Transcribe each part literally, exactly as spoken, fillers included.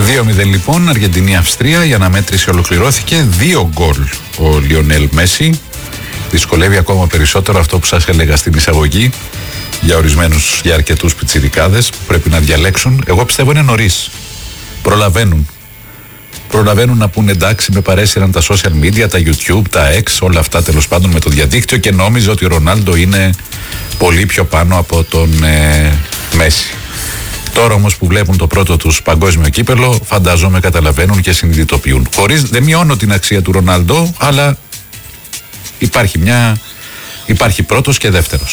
δύο μηδέν λοιπόν, Αργεντινή-Αυστρία. Η αναμέτρηση ολοκληρώθηκε. Δύο γκολ ο Λιονέλ Μέση. Δυσκολεύει ακόμα περισσότερο αυτό που σας έλεγα στην εισαγωγή για ορισμένους, για αρκετούς πιτσιρικάδες που πρέπει να διαλέξουν. Εγώ πιστεύω είναι νωρίς. Προλαβαίνουν. Προλαβαίνουν να πούνε εντάξει, με παρέσυραν τα social media, τα YouTube, τα X, όλα αυτά τέλος πάντων με το διαδίκτυο, και νόμιζε ότι ο Ρονάλντο είναι πολύ πιο πάνω από τον ε, Μέση. Τώρα όμως που βλέπουν το πρώτο τους παγκόσμιο κύπελο, φαντάζομαι καταλαβαίνουν και συνειδητοποιούν. Χωρίς, δεν μειώνω την αξία του Ρονάλντο, αλλά υπάρχει μια, υπάρχει πρώτος και δεύτερος.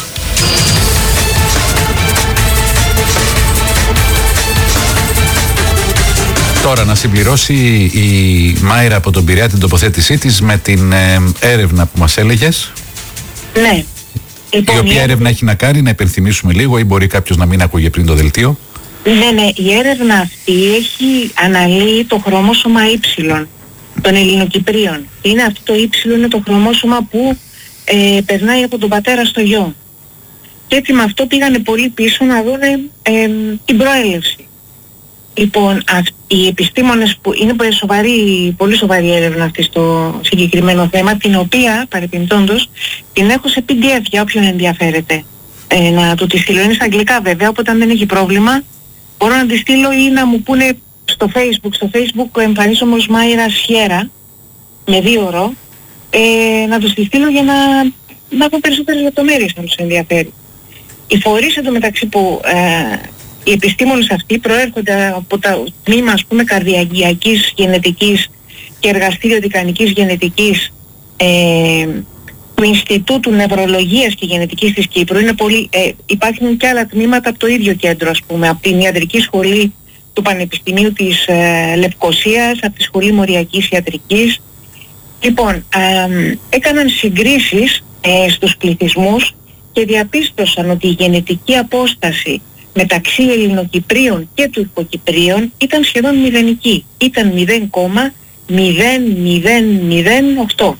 Τώρα να συμπληρώσει η Μάιρα από τον Πειραιά την τοποθέτησή της με την ε, έρευνα που μας έλεγες. Ναι. Η οποία έρευνα έχει να κάνει, να υπενθυμίσουμε λίγο, ή μπορεί κάποιος να μην ακούγε πριν το δελτίο. Ναι, ναι, η έρευνα αυτή έχει αναλύει το χρωμόσωμα Y των Ελληνοκυπρίων. Είναι αυτό το Y, είναι το χρωμόσωμα που ε, περνάει από τον πατέρα στο γιο. Και έτσι με αυτό πήγανε πολύ πίσω να δουν ε, την προέλευση. Λοιπόν, αυ- οι επιστήμονες που είναι πολύ σοβαρή, πολύ σοβαρή έρευνα αυτή στο συγκεκριμένο θέμα, την οποία παρεπιπτόντως την έχω σε πι ντι εφ για όποιον ενδιαφέρεται. Ε, να του τη στείλω, είναι στα αγγλικά βέβαια, οπότε αν δεν έχει πρόβλημα μπορώ να τη στείλω ή να μου πούνε στο Facebook. Στο Facebook εμφανίζομαι ως Μάιρα Σιέρα με δύο ρο, ε, να τους τη στείλω για να, να έχω περισσότερες λεπτομέρειες αν τους ενδιαφέρει. Οι φορείς εντωμεταξύ που ε, οι επιστήμονες αυτοί προέρχονται από τα τμήμα, ας πούμε, καρδιαγγειακής γενετικής και εργαστήριο δικανικής γενετικής ε, του Ινστιτούτου Νευρολογίας και Γενετικής της Κύπρου. Είναι πολύ, ε, υπάρχουν και άλλα τμήματα από το ίδιο κέντρο, ας πούμε, από την Ιατρική Σχολή του Πανεπιστημίου της ε, Λευκωσίας, από τη Σχολή Μοριακής Ιατρικής. Λοιπόν, ε, έκαναν συγκρίσεις ε, στους πληθυσμούς και διαπίστωσαν ότι η γενετική απόσταση μεταξύ Ελληνοκυπρίων και Τουρκοκυπρίων ήταν σχεδόν μηδενική. Ήταν μηδέν κόμμα μηδέν μηδέν μηδέν οκτώ.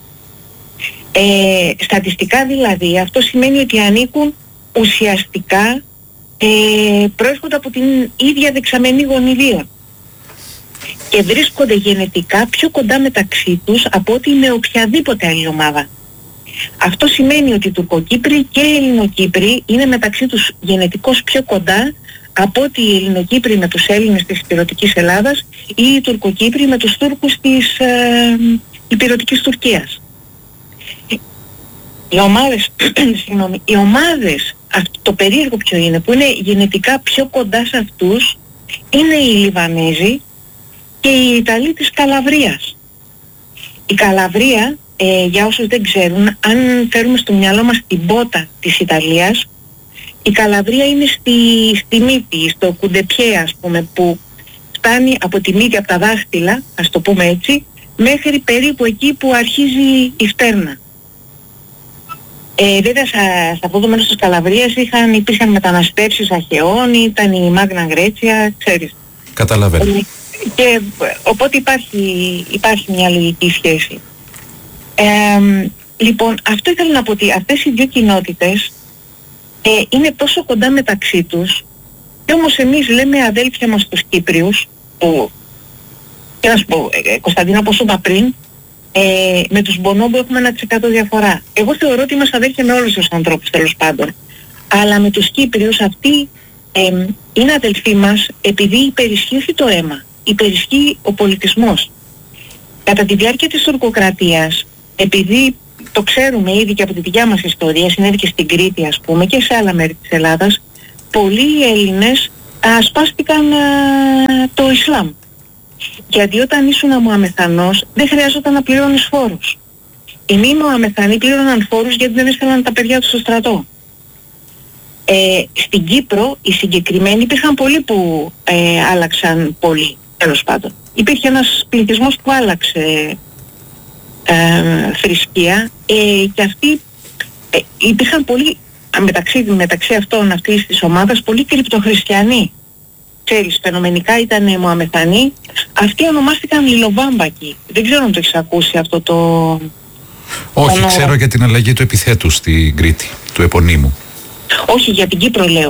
Ε, στατιστικά δηλαδή αυτό σημαίνει ότι ανήκουν ουσιαστικά, ε, προέρχονται από την ίδια δεξαμενή γονιδίων και βρίσκονται γενετικά πιο κοντά μεταξύ τους από ότι με οποιαδήποτε άλλη ομάδα. Αυτό σημαίνει ότι οι Τουρκοκύπροι και οι Ελληνοκύπροι είναι μεταξύ τους γενετικώς πιο κοντά από ότι οι Ελληνοκύπροι με τους Έλληνες της Ηπειρωτικής Ελλάδας ή οι Τουρκοκύπροι με τους Τούρκους της ε, Ηπειρωτικής Τουρκίας. Οι ομάδες, συγγνώμη, οι ομάδες, αυτό, το περίεργο ποιο είναι, που είναι γενετικά πιο κοντά σε αυτούς, είναι οι Λιβανέζοι και οι Ιταλοί της Καλαβρίας. Η Καλαβρία, ε, για όσους δεν ξέρουν, αν φέρουμε στο μυαλό μας την πότα της Ιταλίας, η Καλαβρία είναι στη, στη μύτη, στο κουντεπιέ, ας πούμε, που φτάνει από τη μύτη, από τα δάχτυλα, ας το πούμε έτσι, μέχρι περίπου εκεί που αρχίζει η φτέρνα. Ε, βέβαια στα, στα αυτό το μέρος της Καλαβρίας είχαν, υπήρχαν μεταναστεύσεις αρχαιών, ήταν η Μάγνα Γκρέτσια, ξέρεις. Καταλαβαίνω. Ε, και οπότε υπάρχει, υπάρχει μια λογική σχέση. Ε, λοιπόν, αυτό ήθελα να πω, ότι αυτές οι δύο κοινότητες ε, είναι τόσο κοντά μεταξύ τους, και όμως εμείς λέμε αδέλφια μας τους Κύπριους, που, και να σου πω, ε, Κωνσταντίνα, όπως είπα πριν, ε, με τους Μπονόμπο έχουμε ένα τοις εκατό διαφορά. Εγώ θεωρώ ότι είμαστε αδέλφια με όλους τους ανθρώπους, τέλος πάντων. Αλλά με τους Κύπριους αυτοί ε, είναι αδελφοί μας επειδή υπερισχύει το αίμα, υπερισχύει ο πολιτισμός. Κατά τη διάρκεια της τουρκοκρατίας, επειδή το ξέρουμε ήδη και από τη δικιά μας ιστορία, συνέβη και στην Κρήτη ας πούμε και σε άλλα μέρη της Ελλάδας, πολλοί Έλληνες ασπάστηκαν α, το Ισλάμ. Γιατί όταν ήσουν Μωαμεθανός δεν χρειάζονταν να πληρώνεις φόρους. Οι μη Μωαμεθανοί πλήρωναν φόρους γιατί δεν έστελναν τα παιδιά τους στο στρατό. Ε, στην Κύπρο οι συγκεκριμένοι υπήρχαν πολλοί που ε, άλλαξαν πολύ, τέλος πάντων. Υπήρχε ένας πληθυσμός που άλλαξε ε, θρησκεία ε, και αυτοί ε, υπήρχαν πολλοί μεταξύ, μεταξύ αυτών αυτής της ομάδας πολλοί κρυπτοχριστιανοί. Ξέρεις, φαινομενικά ήταν Μωαμεθανοί. Αυτοί ονομάστηκαν Λιλοβάμπακοι. Δεν ξέρω αν το έχεις ακούσει αυτό το... Όχι, το... ξέρω για την αλλαγή του επιθέτου στην Κρήτη, του επωνύμου. Όχι, για την Κύπρο λέω.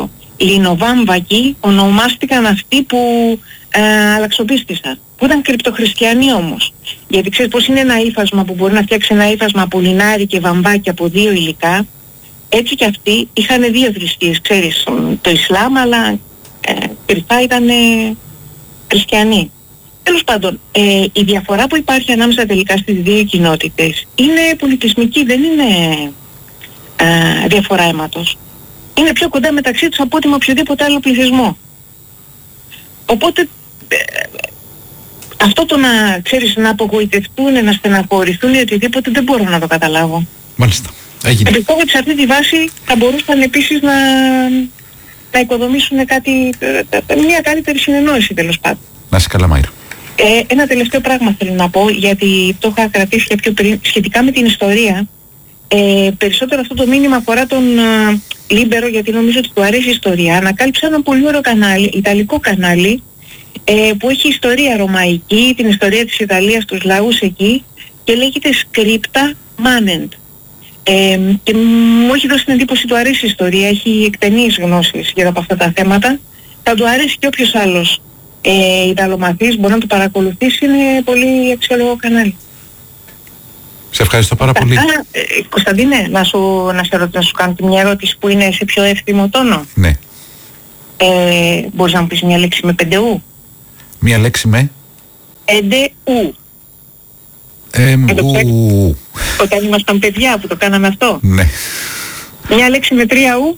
λινοβάμβακοι ονομάστηκαν αυτοί που ε, αλλαξοπίστησαν, που ήταν κρυπτοχριστιανοί όμως. Γιατί ξέρεις πως είναι ένα ύφασμα που μπορεί να φτιάξει ένα ύφασμα από λινάρι και βαμβάκι από δύο υλικά. Έτσι και αυτοί είχαν δύο θρησκείες, ξέρεις, το Ισλάμ, αλλά ε, κρυφά ήταν ε, χριστιανοί. Τέλος πάντων, ε, η διαφορά που υπάρχει ανάμεσα τελικά στις δύο κοινότητες είναι πολιτισμική, δεν είναι ε, διαφορά αίματος. Είναι πιο κοντά μεταξύ τους από ό,τι με οποιοδήποτε άλλο πληθυσμό. Οπότε ε, αυτό το να, ξέρεις, να απογοητευτούν, να στεναχωρηθούν ή οτιδήποτε δεν μπορώ να το καταλάβω. Μάλιστα. Έγινε. Πιστεύω ότι σε αυτή τη βάση θα μπορούσαν επίσης να, να οικοδομήσουν κάτι, μια καλύτερη συνεννόηση τέλος πάντων. Να είσαι καλά, Μάιρα. Ε, ένα τελευταίο πράγμα θέλω να πω, γιατί το είχα κρατήσει και πιο πριν, σχετικά με την ιστορία. Ε, περισσότερο αυτό το μήνυμα αφορά τον uh, Λίμπερο, γιατί νομίζω ότι του αρέσει η ιστορία. Ανακάλυψα ένα πολύ ωραίο κανάλι, ιταλικό κανάλι, ε, που έχει ιστορία ρωμαϊκή, την ιστορία της Ιταλίας, τους λαούς εκεί, και λέγεται Scripta Manent. Ε, και μου έχει δώσει την εντύπωση, του αρέσει η ιστορία, έχει εκτενείς γνώσεις γύρω από αυτά τα θέματα. Θα του αρέσει και όποιος άλλος ε, Ιταλομαθής μπορεί να το παρακολουθήσει, είναι πολύ αξιόλογο κανάλι. Σε ευχαριστώ πάρα πολύ. Α, ε, Κωνσταντίνε, να σου, να, σε ρωτήσω, να σου κάνω μια ερώτηση που είναι σε πιο εύθυμο τόνο. Ναι. Ε, μπορείς να μου πεις μια λέξη με πέντε ου? Μια λέξη με? Πέντε ου. Ε, ου. Όταν ήμασταν παιδιά που το κάναμε αυτό. Ναι. Μια λέξη με τρία ου.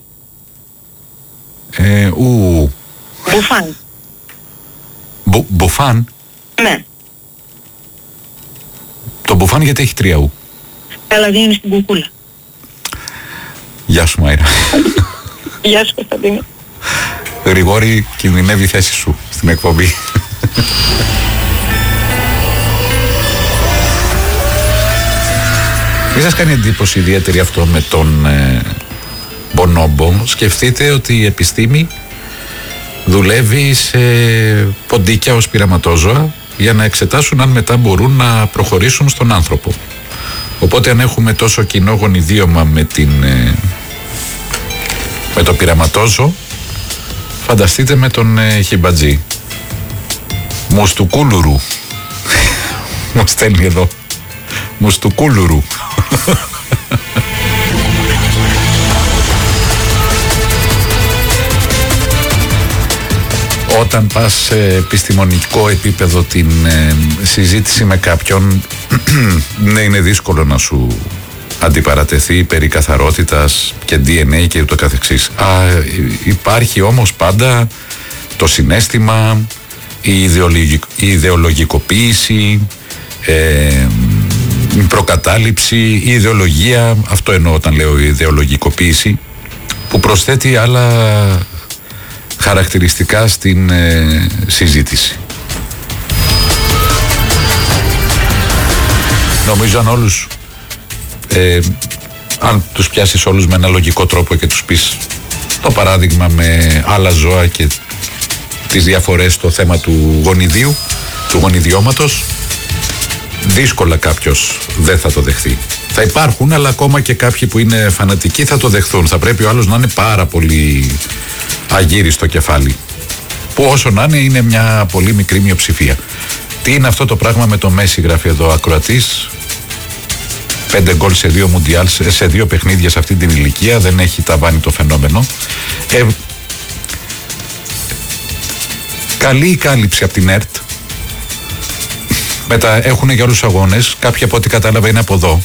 Ε, ου. Μπουφάν. Μπου, μπουφάν. Ναι. Το μπουφάν γιατί έχει τρία ου? Καλά, δίνει στην κουκούλα. Γεια σου, Μάιρα. Γεια σου, Κωνσταντίνε. Γρηγόρη, κινδυνεύει η θέση σου στην εκπομπή. Μην σας κάνει εντύπωση ιδιαίτερη αυτό με τον ε, Μπονόμπο? Σκεφτείτε ότι η επιστήμη δουλεύει σε ποντίκια ως πειραματόζωα για να εξετάσουν αν μετά μπορούν να προχωρήσουν στον άνθρωπο. Οπότε αν έχουμε τόσο κοινό γονιδίωμα με, την, ε, με το πειραματόζω, φανταστείτε με τον ε, χιμπατζή. Μουστουκούλουρου. Μας στέλνει εδώ. Μουστουκούλουρου. Όταν πας σε επιστημονικό επίπεδο την ε, συζήτηση με κάποιον, ναι, είναι δύσκολο να σου αντιπαρατεθεί περί καθαρότητας και ντι εν έι και ούτω καθεξής. Α, υπάρχει όμως πάντα το συναίσθημα, η, ιδεολογικ, η ιδεολογικοποίηση, ε, η προκατάληψη, η ιδεολογία, αυτό εννοώ όταν λέω ιδεολογικοποίηση, που προσθέτει άλλα χαρακτηριστικά στην ε, συζήτηση. Νομίζω αν όλους ε, αν τους πιάσεις όλους με ένα λογικό τρόπο και τους πεις το παράδειγμα με άλλα ζώα και τις διαφορές στο θέμα του γονιδίου, του γονιδιώματος, δύσκολα κάποιος δεν θα το δεχθεί. Θα υπάρχουν, αλλά ακόμα και κάποιοι που είναι φανατικοί θα το δεχθούν. Θα πρέπει ο άλλος να είναι πάρα πολύ αγύριστο κεφάλι, που όσο να είναι είναι μια πολύ μικρή μειοψηφία. Τι είναι αυτό το πράγμα με το Μέση, γράφει εδώ ακροατής? Πέντε γκολ σε δύο μουντιάλ, σε δύο παιχνίδια σε αυτή την ηλικία, δεν έχει ταβάνει το φαινόμενο. Ε, καλή η κάλυψη από την ΕΡΤ. Μετά έχουν για όλους τους αγώνες, κάποιοι από ό,τι κατάλαβα είναι από εδώ.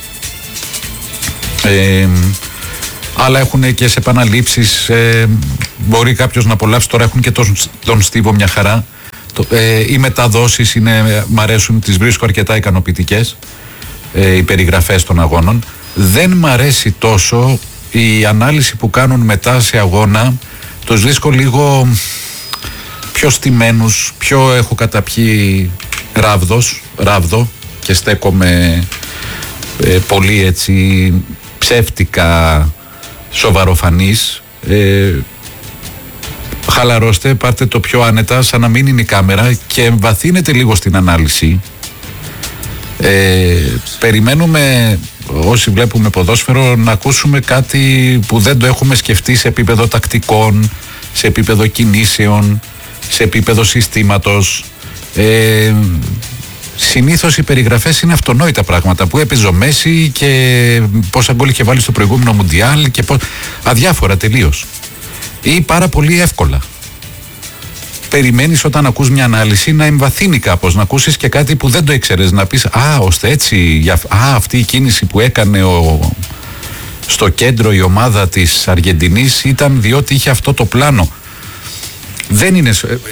Ε, αλλά έχουν και σε επαναλήψεις, ε, μπορεί κάποιος να απολαύσει, τώρα έχουν και τον, τον Στίβο μια χαρά. Το, ε, οι μεταδόσεις είναι, μ' αρέσουν, τις βρίσκω αρκετά ικανοποιητικές, ε, οι περιγραφές των αγώνων. Δεν μ' αρέσει τόσο η ανάλυση που κάνουν μετά σε αγώνα, τους βρίσκω λίγο πιο στημένους, πιο έχω καταπιεί ράβδος, ράβδο και στέκομαι ε, πολύ έτσι ψεύτικα σοβαροφανής. Ε, χαλαρώστε, πάρτε το πιο άνετα, σαν να μην είναι η κάμερα και βαθύνετε λίγο στην ανάλυση. Ε, περιμένουμε όσοι βλέπουμε ποδόσφαιρο να ακούσουμε κάτι που δεν το έχουμε σκεφτεί σε επίπεδο τακτικών, σε επίπεδο κινήσεων, σε επίπεδο συστήματος. Ε, συνήθως οι περιγραφές είναι αυτονόητα πράγματα, που έπαιζε ο Μέση και πόσα γκολ είχε βάλει στο προηγούμενο Μουντιάλ και πώς, αδιάφορα τελείως ή πάρα πολύ εύκολα. Περιμένεις όταν ακούς μια ανάλυση να εμβαθύνει κάπως, να ακούσεις και κάτι που δεν το ήξερες, να πεις α, ώστε έτσι, α, αυτή η κίνηση που έκανε ο, στο κέντρο η ομάδα της Αργεντινής ήταν διότι είχε αυτό το πλάνο. Δεν είναι...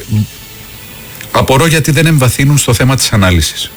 Απορώ γιατί δεν εμβαθύνουν στο θέμα της ανάλυσης.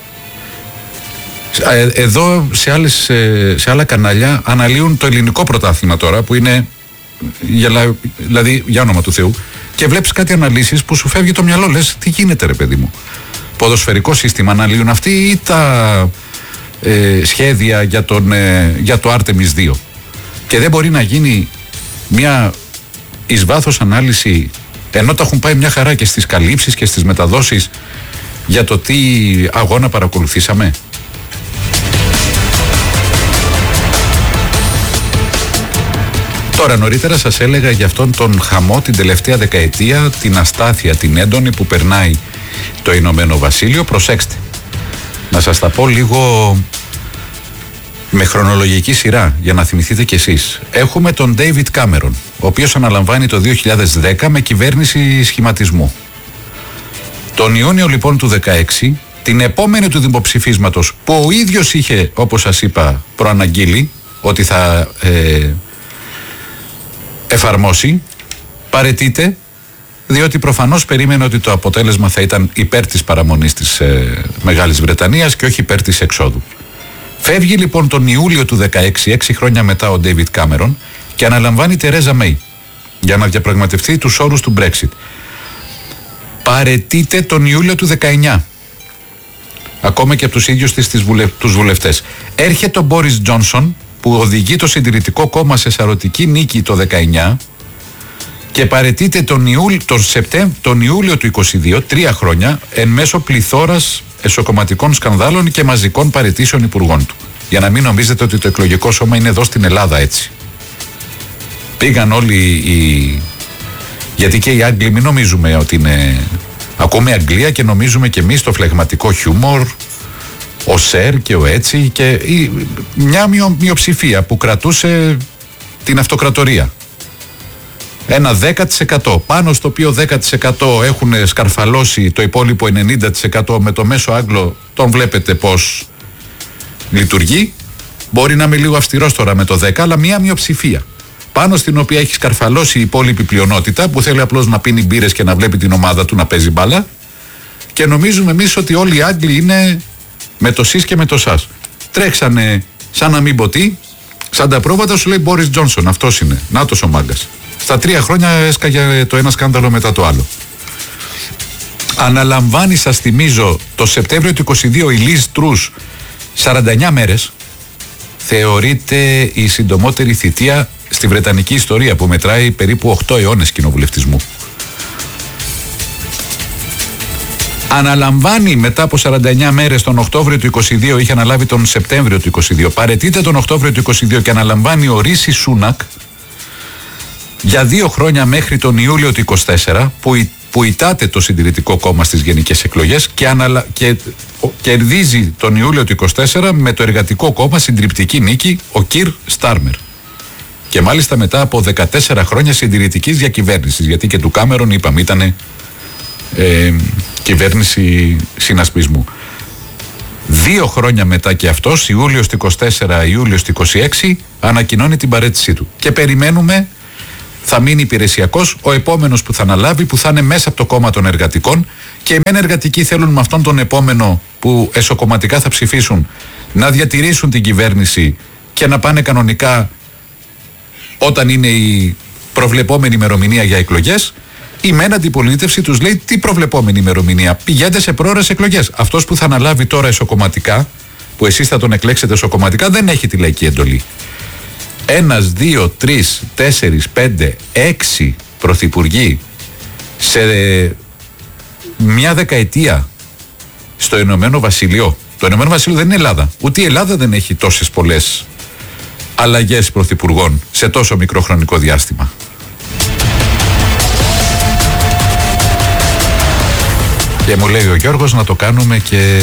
Εδώ σε, άλλες, σε άλλα κανάλια αναλύουν το ελληνικό πρωτάθλημα τώρα, που είναι, δηλαδή για όνομα του Θεού, και βλέπεις κάτι αναλύσεις που σου φεύγει το μυαλό, λες τι γίνεται ρε παιδί μου. Ποδοσφαιρικό σύστημα αναλύουν αυτοί ή τα ε, σχέδια για, τον, ε, για το Άρτεμις δύο. Και δεν μπορεί να γίνει μια εις βάθος ανάλυση, ενώ τα έχουν πάει μια χαρά και στις καλύψεις και στις μεταδόσεις, για το τι αγώνα παρακολουθήσαμε. Τώρα νωρίτερα σας έλεγα για αυτόν τον χαμό την τελευταία δεκαετία, την αστάθεια, την έντονη που περνάει το Ηνωμένο Βασίλειο. Προσέξτε, να σας τα πω λίγο με χρονολογική σειρά για να θυμηθείτε κι εσείς. Έχουμε τον David Cameron, ο οποίος αναλαμβάνει το δύο χιλιάδες δέκα με κυβέρνηση σχηματισμού. Τον Ιούνιο λοιπόν του δεκαέξι, την επόμενη του δημοψηφίσματος, που ο ίδιος είχε, όπως σας είπα, προαναγγείλει ότι θα ε, εφαρμόσει, παραιτείται, διότι προφανώς περίμενε ότι το αποτέλεσμα θα ήταν υπέρ της παραμονής της ε, Μεγάλης Βρετανίας και όχι υπέρ της εξόδου. Φεύγει λοιπόν τον Ιούλιο του δεκαέξι, έξι χρόνια μετά, ο David Cameron, και αναλαμβάνει η Τερέζα Μέι για να διαπραγματευτεί τους όρους του Brexit. Παραιτείται τον Ιούλιο του δεκαεννιά, ακόμα και από τους ίδιους της, τις βουλε, τους βουλευτές. Έρχεται ο Μπόρις Τζόνσον, που οδηγεί το Συντηρητικό Κόμμα σε σαρωτική νίκη το δεκαεννιά, και παραιτείται τον, Ιούλ, τον, Σεπτέμ, τον Ιούλιο του είκοσι δύο, τρία χρόνια, εν μέσω πληθώρας εσωκομματικών σκανδάλων και μαζικών παραιτήσεων υπουργών του. Για να μην νομίζετε ότι το εκλογικό σώμα είναι εδώ στην Ελλάδα έτσι. Πήγαν όλοι οι... Γιατί και οι Άγγλοι, μην νομίζουμε ότι είναι... Ακούμε Αγγλία και νομίζουμε και εμείς το φλεγματικό χιούμορ, ο Σερ και ο έτσι, και η... μια μειο... μειοψηφία που κρατούσε την αυτοκρατορία. Ένα δέκα τοις εκατό, πάνω στο οποίο δέκα τοις εκατό έχουν σκαρφαλώσει το υπόλοιπο ενενήντα τοις εκατό με το μέσο Άγγλο, τον βλέπετε πως λειτουργεί. Μπορεί να είμαι λίγο αυστηρός τώρα με το δέκα, αλλά μια μειοψηφία, πάνω στην οποία έχει σκαρφαλώσει η υπόλοιπη πλειονότητα, που θέλει απλώς να πίνει μπύρες και να βλέπει την ομάδα του να παίζει μπάλα, και νομίζουμε εμείς ότι όλοι οι Άγγλοι είναι με το σεις και με το σας. Τρέξανε σαν να μην ποτεί, σαν τα πρόβατα, σου λέει Μπόρις Τζόνσον, αυτός είναι, νάτος ο μάγκας. Στα τρία χρόνια έσκαγε το ένα σκάνδαλο μετά το άλλο. Αναλαμβάνει, σας θυμίζω, το Σεπτέμβριο του είκοσι δύο η Λιζ Τρους, σαράντα εννιά μέρες. Θεωρείται η συντομότερη θητεία στη βρετανική ιστορία, που μετράει περίπου οκτώ αιώνες κοινοβουλευτισμού. Αναλαμβάνει μετά από σαράντα εννιά μέρες τον Οκτώβριο του είκοσι δύο, είχε αναλάβει τον Σεπτέμβριο του είκοσι δύο, παραιτείται τον Οκτώβριο του είκοσι δύο και αναλαμβάνει ο Ρίση Σούνακ για δύο χρόνια μέχρι τον Ιούλιο του είκοσι τέσσερα, που, που ητάται το Συντηρητικό Κόμμα στις γενικές εκλογές και, αναλα, και ο, κερδίζει τον Ιούλιο του είκοσι τέσσερα με το Εργατικό Κόμμα συντριπτική νίκη ο Κιρ Στάρμερ. Και μάλιστα μετά από δεκατέσσερα χρόνια συντηρητικής διακυβέρνησης, γιατί και του Κάμερον είπαμε ήταν ε, κυβέρνηση συνασπισμού. Δύο χρόνια μετά και αυτός, Ιούλιος του είκοσι τέσσερα, Ιούλιος του είκοσι έξι, ανακοινώνει την παραίτησή του. Και περιμένουμε, θα μείνει υπηρεσιακός, ο επόμενος που θα αναλάβει, που θα είναι μέσα από το κόμμα των εργατικών, και οι μεν εργατικοί θέλουν με αυτόν τον επόμενο που εσωκομματικά θα ψηφίσουν να διατηρήσουν την κυβέρνηση και να πάνε κανονικά όταν είναι η προβλεπόμενη ημερομηνία για εκλογές. Η μεν αντιπολίτευση τους λέει τι προβλεπόμενη ημερομηνία, πηγαίνετε σε πρόορες εκλογές. Αυτός που θα αναλάβει τώρα εσωκομματικά, που εσείς θα τον εκλέξετε εσωκομματικά, δεν έχει τη λαϊκή εντολή. Ένας, δύο, τρεις, τέσσερις, πέντε, έξι πρωθυπουργοί σε μια δεκαετία στο Ηνωμένο Βασίλειο. Το Ηνωμένο Βασίλειο δεν είναι Ελλάδα. Ούτε η Ελλάδα δεν έχει τόσες πολλές αλλαγές πρωθυπουργών σε τόσο μικρό χρονικό διάστημα. Και μου λέει ο Γιώργος να το κάνουμε και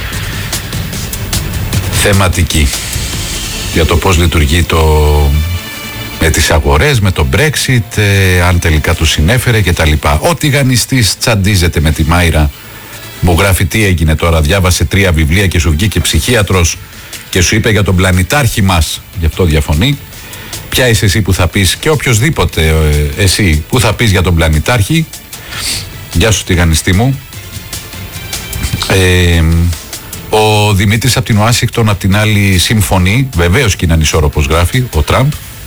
θεματική για το πώς λειτουργεί το, με τις αγορές, με το Brexit, ε, αν τελικά του συνέφερε και τα λοιπά. Ό,τι γανιστής τσαντίζεται με τη Μάιρα, μου γράφει τι έγινε τώρα, διάβασε τρία βιβλία και σου βγήκε ψυχίατρος και σου είπε για τον πλανητάρχη μας, γι' αυτό διαφωνεί. Ποια είσαι εσύ που θα πεις, και οποιοσδήποτε ε, εσύ που θα πεις για τον πλανητάρχη. Γεια σου τηγανιστή μου. Ε, ο Δημήτρης από την Ουάσιγκτον απ' την άλλη συμφωνεί, βεβαίως και είναι ανισόρροπος, γράφει ο Τραμπ.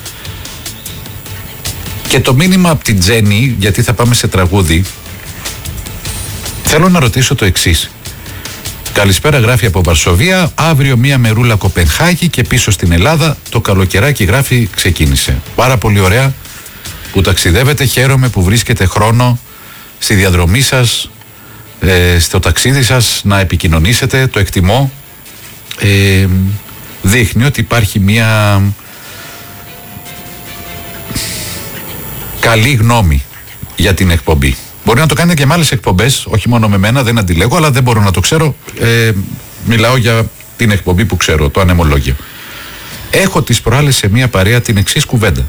Και το μήνυμα από την Τζέννη, γιατί θα πάμε σε τραγούδι, θέλω να ρωτήσω το εξής. Καλησπέρα, γράφει από Βαρσοβία. Αύριο μία μερούλα Κοπενχάγη και πίσω στην Ελλάδα. Το καλοκαιράκι, γράφει, ξεκίνησε. Πάρα πολύ ωραία που ταξιδεύετε. Χαίρομαι που βρίσκετε χρόνο στη διαδρομή σας, ε, στο ταξίδι σας, να επικοινωνήσετε. Το εκτιμώ. Ε, δείχνει ότι υπάρχει μία καλή γνώμη για την εκπομπή. Μπορεί να το κάνετε και με άλλες εκπομπές, όχι μόνο με μένα, δεν αντιλέγω, αλλά δεν μπορώ να το ξέρω. Ε, μιλάω για την εκπομπή που ξέρω, το ανεμολόγιο. Έχω τις προάλλες σε μία παρέα την εξής κουβέντα.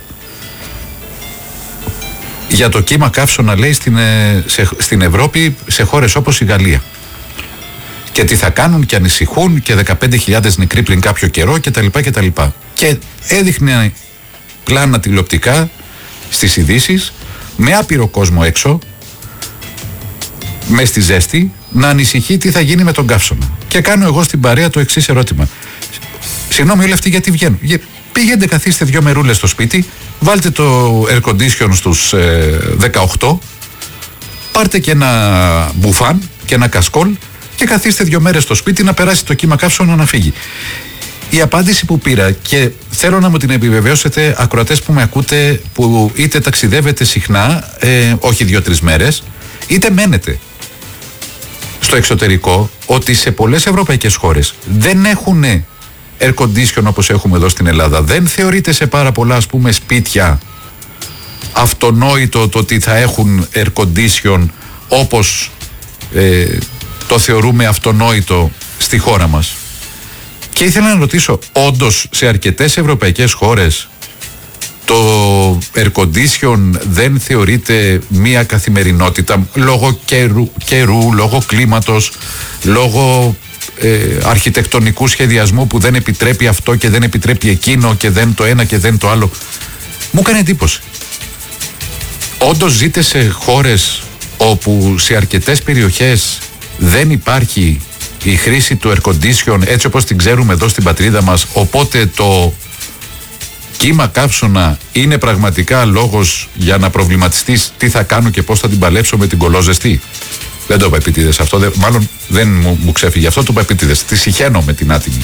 Για το κύμα καύσωνα, λέει, στην, σε, στην Ευρώπη, σε χώρες όπως η Γαλλία. Και τι θα κάνουν και ανησυχούν και δεκαπέντε χιλιάδες νεκροί πριν κάποιο καιρό κτλ. κτλ. Και έδειχνε πλάνα τηλεοπτικά στις ειδήσεις, με άπειρο κόσμο έξω, μες στη ζέστη, να ανησυχεί τι θα γίνει με τον καύσωνα. Και κάνω εγώ στην παρέα το εξής ερώτημα. Συγγνώμη, όλοι αυτοί γιατί βγαίνουν? Πήγαινε, καθίστε δυο μερούλες στο σπίτι, βάλτε το air condition στους ε, δεκαοκτώ, πάρτε και ένα μπουφάν και ένα κασκόλ και καθίστε δυο μέρες στο σπίτι να περάσει το κύμα καύσωνα να φύγει. Η απάντηση που πήρα, και θέλω να μου την επιβεβαιώσετε ακροατές που με ακούτε, που είτε ταξιδεύετε συχνά, ε, όχι δύο-τρεις μέρες, είτε μένετε στο εξωτερικό, ότι σε πολλές ευρωπαϊκές χώρες δεν έχουν air condition όπως έχουμε εδώ στην Ελλάδα. Δεν θεωρείται σε πάρα πολλά, ας πούμε, σπίτια αυτονόητο το ότι θα έχουν air condition όπως ε, το θεωρούμε αυτονόητο στη χώρα μας. Και ήθελα να ρωτήσω, όντως σε αρκετές ευρωπαϊκές χώρες το air condition δεν θεωρείται μία καθημερινότητα λόγω καιρού, καιρού λόγω κλίματος, λόγω ε, αρχιτεκτονικού σχεδιασμού που δεν επιτρέπει αυτό και δεν επιτρέπει εκείνο και δεν το ένα και δεν το άλλο? Μου έκανε εντύπωση. Όντως ζείτε σε χώρες όπου σε αρκετές περιοχές δεν υπάρχει η χρήση του air condition έτσι όπως την ξέρουμε εδώ στην πατρίδα μας, οπότε το κύμα καύσωνα είναι πραγματικά λόγος για να προβληματιστείς τι θα κάνω και πώς θα την παλέψω με την κολόζεστη? Δεν το είπα επίτηδες αυτό, δε, μάλλον δεν μου, μου ξέφυγε αυτό, το είπα επίτηδες. Τη συχαίνω με την άτιμη.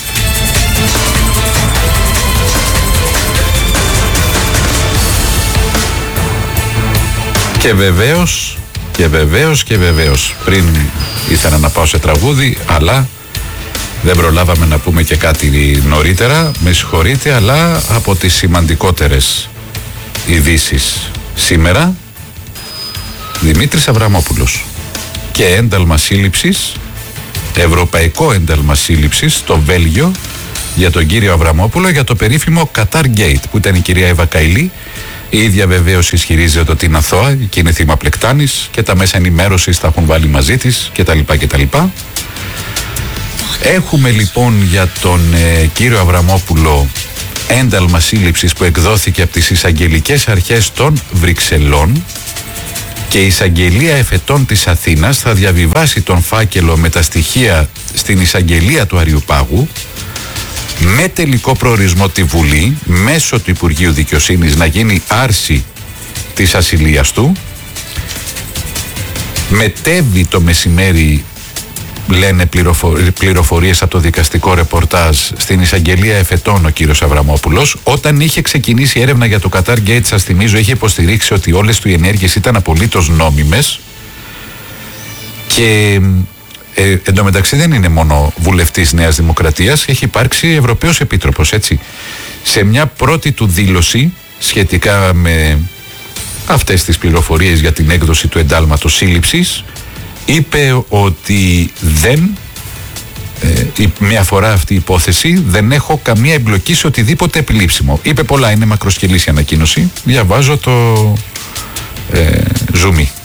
Και βεβαίως, και βεβαίως και βεβαίως, πριν ήθελα να πάω σε τραγούδι, αλλά δεν προλάβαμε να πούμε και κάτι νωρίτερα, με συγχωρείτε, αλλά από τις σημαντικότερες ειδήσεις σήμερα, Δημήτρης Αβραμόπουλος και ένταλμα σύλληψης, ευρωπαϊκό ένταλμα σύλληψης στο Βέλγιο για τον κύριο Αβραμόπουλο για το περίφημο Qatar Gate, που ήταν η κυρία Εύα Καηλή. Η ίδια βεβαίως ισχυρίζεται ότι είναι αθώα και είναι θύμα πλεκτάνης και τα μέσα ενημέρωσης τα έχουν βάλει μαζί της κτλ. κτλ. Έχουμε λοιπόν για τον ε, κύριο Αβραμόπουλο ένταλμα σύλληψης που εκδόθηκε από τις εισαγγελικές αρχές των Βρυξελών, και η εισαγγελία εφετών της Αθήνας θα διαβιβάσει τον φάκελο με τα στοιχεία στην εισαγγελία του Αριουπάγου, με τελικό προορισμό τη Βουλή, μέσω του Υπουργείου Δικαιοσύνης να γίνει άρση της ασυλίας του. Μετέβη το μεσημέρι, λένε πληροφορίες από το δικαστικό ρεπορτάζ, στην εισαγγελία εφετών ο κύριος Αβραμόπουλος. Όταν είχε ξεκινήσει η έρευνα για το Qatar Gate, σας θυμίζω, είχε υποστηρίξει ότι όλες του οι ενέργειες ήταν απολύτως νόμιμες. Και ε, εντωμεταξύ δεν είναι μόνο βουλευτής Νέας Δημοκρατίας, έχει υπάρξει Ευρωπαίος Επίτροπος, έτσι. Σε μια πρώτη του δήλωση σχετικά με αυτές τις πληροφορίες για την έκδοση του εντάλματος σύλληψης, είπε ότι δεν, ε, μια φορά αυτή η υπόθεση, δεν έχω καμία εμπλοκή σε οτιδήποτε επιλήψιμο. Είπε πολλά, είναι μακροσκελής η ανακοίνωση. Διαβάζω το ε, ζουμί.